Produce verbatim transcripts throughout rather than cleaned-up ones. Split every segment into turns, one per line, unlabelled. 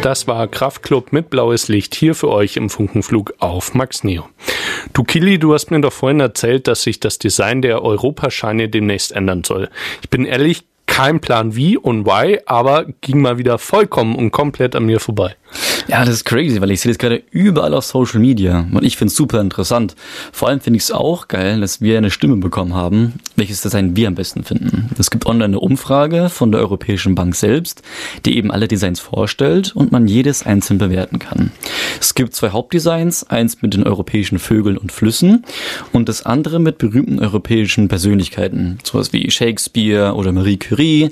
Das war Kraftklub mit Blaues Licht hier für euch im Funkenflug auf Max Neo. Du Kili, du hast mir doch vorhin erzählt, dass sich das Design der Europascheine demnächst ändern soll. Ich bin ehrlich, kein Plan wie und why, aber ging mal wieder vollkommen und komplett an mir vorbei.
Ja, das ist crazy, weil ich sehe das gerade überall auf Social Media und ich finde es super interessant. Vor allem finde ich es auch geil, dass wir eine Stimme bekommen haben, welches Design wir am besten finden. Es gibt online eine Umfrage von der Europäischen Bank selbst, die eben alle Designs vorstellt und man jedes einzeln bewerten kann. Es gibt zwei Hauptdesigns, eins mit den europäischen Vögeln und Flüssen und das andere mit berühmten europäischen Persönlichkeiten, sowas wie Shakespeare oder Marie Curie.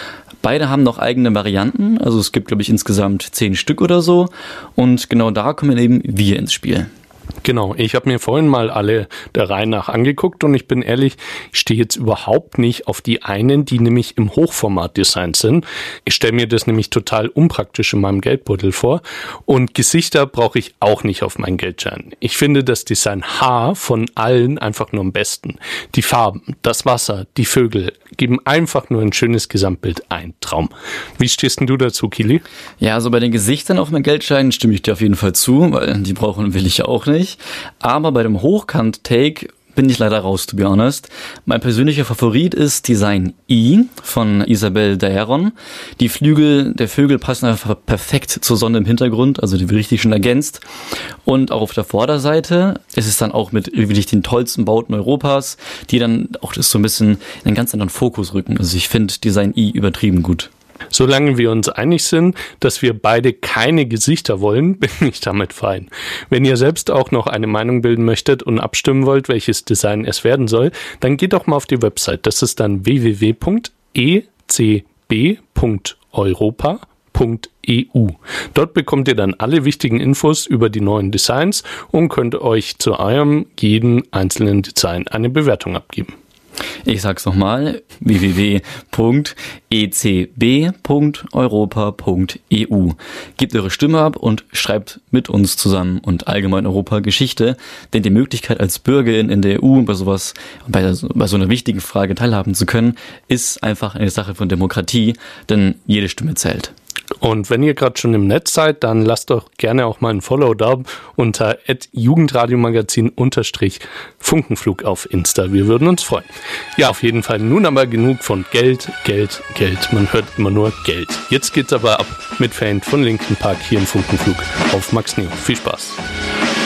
Beide haben noch eigene Varianten, also es gibt, glaube ich, insgesamt zehn Stück oder so und genau da kommen eben wir ins Spiel.
Genau, ich habe mir vorhin mal alle der Reihe nach angeguckt und ich bin ehrlich, ich stehe jetzt überhaupt nicht auf die einen, die nämlich im Hochformat-Design sind. Ich stelle mir das nämlich total unpraktisch in meinem Geldbeutel vor und Gesichter brauche ich auch nicht auf meinen Geldschein. Ich finde das Design H von allen einfach nur am besten. Die Farben, das Wasser, die Vögel geben einfach nur ein schönes Gesamtbild, ein Traum. Wie stehst denn du dazu, Kili?
Ja, also bei den Gesichtern auf meinem Geldschein stimme ich dir auf jeden Fall zu, weil die brauchen und will ich auch nicht. Aber bei dem Hochkant-Take bin ich leider raus, to be honest. Mein persönlicher Favorit ist Design I von Isabelle Daeron. Die Flügel der Vögel passen einfach perfekt zur Sonne im Hintergrund, also die wird richtig schön ergänzt. Und auch auf der Vorderseite ist es dann auch mit wirklich den tollsten Bauten Europas, die dann auch das so ein bisschen in einen ganz anderen Fokus rücken. Also ich finde Design I übertrieben gut.
Solange wir uns einig sind, dass wir beide keine Gesichter wollen, bin ich damit fein. Wenn ihr selbst auch noch eine Meinung bilden möchtet und abstimmen wollt, welches Design es werden soll, dann geht doch mal auf die Website. Das ist dann w w w punkt e c b punkt europa punkt e u. Dort bekommt ihr dann alle wichtigen Infos über die neuen Designs und könnt euch zu eurem jeden einzelnen Design eine Bewertung abgeben.
Ich sag's nochmal, w w w punkt e c b punkt europa punkt e u. Gebt eure Stimme ab und schreibt mit uns zusammen und allgemein Europa Geschichte, denn die Möglichkeit als Bürgerin in der E U bei sowas, bei, bei so einer wichtigen Frage teilhaben zu können, ist einfach eine Sache von Demokratie, denn jede Stimme zählt.
Und wenn ihr gerade schon im Netz seid, dann lasst doch gerne auch mal ein Follow da unter at jugendradiomagazin unterstrich Funkenflug auf Insta. Wir würden uns freuen. Ja, auf jeden Fall nun aber genug von Geld, Geld, Geld. Man hört immer nur Geld. Jetzt geht's aber ab mit Faint von Linkin Park hier im Funkenflug auf Max Neo. Viel Spaß.